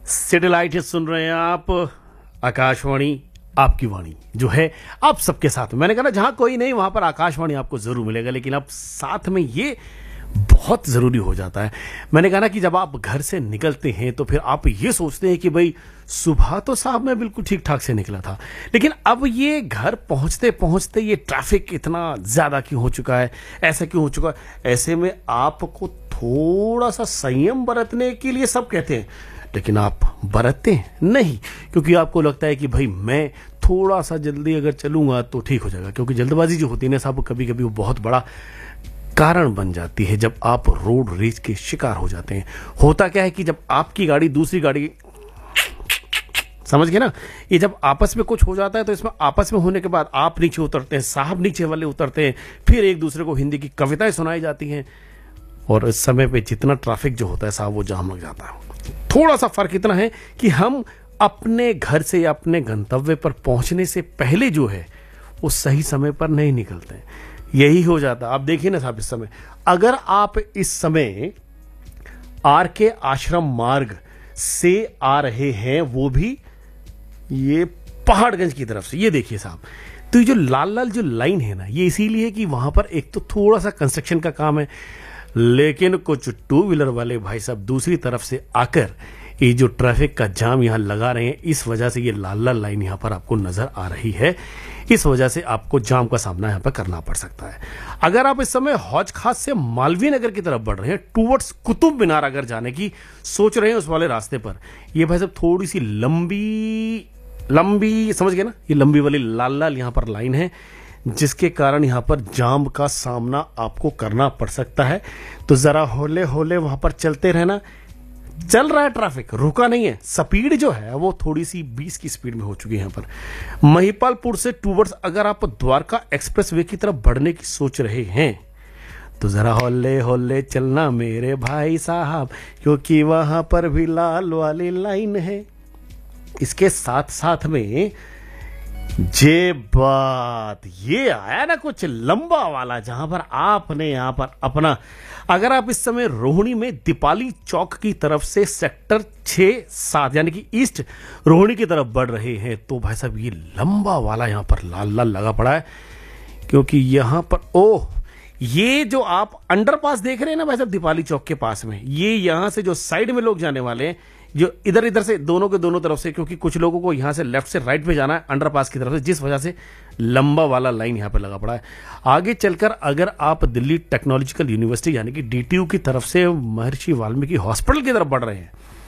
Satellite सुन रहे हैं आप, आकाशवाणी आपकी वाणी जो है आप सबके साथ में। मैंने कहा ना, जहां कोई नहीं वहां पर आकाशवाणी आपको जरूर मिलेगा, लेकिन अब साथ में ये बहुत जरूरी हो जाता है। मैंने कहा ना कि जब आप घर से निकलते हैं तो फिर आप ये सोचते हैं कि भाई सुबह तो साहब मैं बिल्कुल ठीक ठाक से निकला था, लेकिन अब ये घर पहुंचते पहुंचते ये ट्रैफिक इतना ज्यादा क्यों हो चुका है, ऐसा क्यों हो चुका है। ऐसे में आपको थोड़ा सा संयम बरतने के लिए सब कहते हैं, लेकिन आप बरतते नहीं, क्योंकि आपको लगता है कि भाई मैं थोड़ा सा जल्दी अगर चलूंगा तो ठीक हो जाएगा। क्योंकि जल्दबाजी जो होती है ना साहब, कभी कभी वो बहुत बड़ा कारण बन जाती है जब आप रोड रेज के शिकार हो जाते हैं। होता क्या है कि जब आपकी गाड़ी दूसरी गाड़ी, समझ गए ना, ये जब आपस में कुछ हो जाता है तो इसमें आपस में होने के बाद आप नीचे उतरते हैं, साहब नीचे वाले उतरते हैं, फिर एक दूसरे को हिंदी की कविताएं सुनाई जाती हैं, और इस समय पे जितना ट्रैफिक जो होता है साहब वो जाम लग जाता है। थोड़ा सा फर्क इतना है कि हम अपने घर से या अपने गंतव्य पर पहुंचने से पहले जो है वो सही समय पर नहीं निकलते हैं। यही हो जाता है। आप देखिए ना साहब, इस समय अगर आप इस समय आर के आश्रम मार्ग से आ रहे हैं, वो भी ये पहाड़गंज की तरफ से, ये देखिए साहब, तो ये जो लाल लाल जो लाइन है ना, ये इसीलिए कि वहां पर एक तो थोड़ा सा कंस्ट्रक्शन का काम है, लेकिन कुछ टू व्हीलर वाले भाई साहब दूसरी तरफ से आकर ये जो ट्रैफिक का जाम यहां लगा रहे हैं, इस वजह से ये लाल लाल लाइन यहां पर आपको नजर आ रही है। इस वजह से आपको जाम का सामना यहां पर करना पड़ सकता है। अगर आप इस समय हौज खास से मालवीय नगर की तरफ बढ़ रहे हैं, टूवर्ड्स कुतुब मीनार अगर जाने की सोच रहे हैं उस वाले रास्ते पर, ये भाई साहब थोड़ी सी लंबी समझ गए ना, ये लंबी वाली लाल लाल यहां पर लाइन है, जिसके कारण यहां पर जाम का सामना आपको करना पड़ सकता है। तो जरा होले होले वहां पर चलते रहना। चल रहा है ट्रैफिक, रुका नहीं है। स्पीड जो है वो थोड़ी सी 20 की स्पीड में हो चुकी है। यहां पर महिपालपुर से टूवर्ड्स अगर आप द्वारका एक्सप्रेस वे की तरफ बढ़ने की सोच रहे हैं तो जरा होले होले चलना मेरे भाई साहब, क्योंकि वहां पर भी लाल वाली लाइन है। इसके साथ साथ में जे बात ये आया ना कुछ लंबा वाला, जहां पर आपने यहां पर अपना, अगर आप इस समय रोहिणी में दीपाली चौक की तरफ से सेक्टर 6-7 यानी कि ईस्ट रोहिणी की तरफ बढ़ रहे हैं, तो भाई साहब ये लंबा वाला यहां पर लाल लाल लगा पड़ा है। क्योंकि यहां पर ये जो आप अंडरपास देख रहे हैं ना भाई साहब दीपाली चौक के पास में, ये यहां से जो साइड में लोग जाने वाले हैं, जो इधर इधर से दोनों के दोनों तरफ से, क्योंकि कुछ लोगों को यहां से लेफ्ट से राइट पे जाना है अंडरपास की तरफ से, जिस वजह से लंबा वाला लाइन यहां पे लगा पड़ा है। आगे चलकर अगर आप दिल्ली टेक्नोलॉजिकल यूनिवर्सिटी यानी कि डीटीयू की तरफ से महर्षि वाल्मीकि हॉस्पिटल की तरफ बढ़ रहे हैं